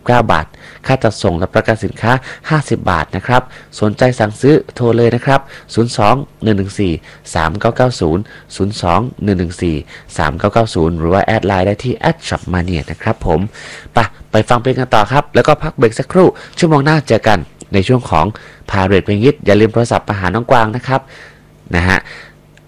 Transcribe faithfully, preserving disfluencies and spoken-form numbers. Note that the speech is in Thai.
เก้าบาทค่าจัดส่งและประกันสินค้าห้าสิบบาทนะครับสนใจสั่งซื้อโทรเลยนะครับศูนย์ สอง หนึ่ง หนึ่ง สี่ สาม เก้า เก้า ศูนย์ ศูนย์ สอง หนึ่ง หนึ่ง สี่ สาม เก้า เก้า ศูนย์หรือว่าแอดไลน์ได้ที่ แอท ช็อปมาเนีย นะครับผมไปไปฟังเพลงกันต่อครับแล้วก็พักเบรกสักครู่ชั่วโมงหน้าเจอกันในช่วงของพาเรทเพลงฮิตอย่าลืมโทรศัพท์มาหาน้องกวางนะครับนะฮะ